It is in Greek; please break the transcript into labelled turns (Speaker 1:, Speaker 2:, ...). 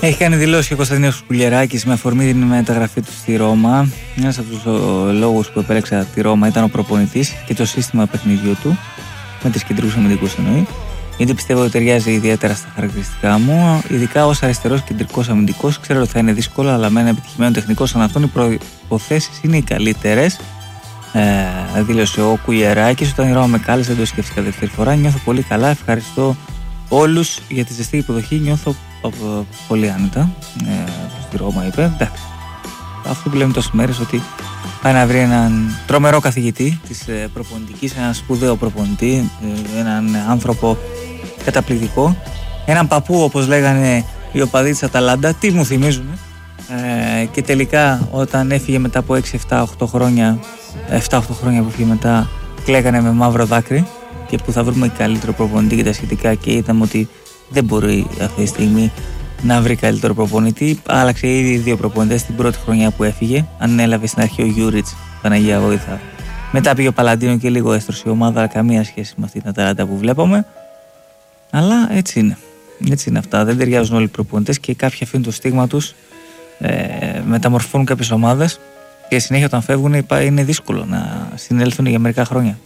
Speaker 1: Έχει κάνει δηλώσει ο Κωνσταντίνος Κουλιεράκης με αφορμή την μεταγραφή του στη Ρώμα. Ένας από τους λόγους που επέλεξα τη Ρώμα ήταν ο προπονητής και το σύστημα παιχνιδιού του, με τις κεντρικούς αμυντικούς εννοεί, γιατί πιστεύω ότι ταιριάζει ιδιαίτερα στα χαρακτηριστικά μου, ειδικά ως αριστερός κεντρικός αμυντικός. Ξέρω ότι θα είναι δύσκολο, αλλά με ένα επιτυχημένο τεχνικό σαν αυτόν οι προϋποθέσεις είναι οι καλύτερες. Δήλωσε ο Κουλιεράκης. Όταν η Ρώμα με κάλεσε, δεν το σκέφτηκα δεύτερη φορά. Νιώθω πολύ καλά. Ευχαριστώ όλους για τη ζεστή υποδοχή. Νιώθω πολύ άνετα. Στη Ρώμα είπε. Εντάξει. Αυτό που λέμε τόσες μέρες, ότι πάει να βρει έναν τρομερό καθηγητή της προπονητικής, έναν σπουδαίο προπονητή, έναν άνθρωπο καταπληκτικό, έναν παππού όπως λέγανε οι οπαδοί της Αταλάντα. Τι μου θυμίζουν. Και τελικά όταν έφυγε μετά από 7-8 χρόνια που έφυγε μετά, κλαίγανε με μαύρο δάκρυ, και που θα βρούμε καλύτερο προπονητή και τα σχετικά, και είδαμε ότι δεν μπορεί αυτή τη στιγμή να βρει καλύτερο προπονητή. Άλλαξε ήδη 2 προπονητές την πρώτη χρονιά που έφυγε. Ανέλαβε στην αρχή ο Γιούριτς, Παναγία Βόηθα. Μετά πήγε ο Παλαντίνο και λίγο έστρωσε η ομάδα, αλλά καμία σχέση με αυτή την Αταλάντα που βλέπαμε. Αλλά έτσι είναι. Έτσι είναι αυτά. Δεν ταιριάζουν όλοι οι προπονητές και κάποιοι αφήνουν το στίγμα τους, μεταμορφώνουν κάποιες ομάδες και συνέχεια όταν φεύγουν είναι δύσκολο να συνέλθουν για μερικά χρόνια.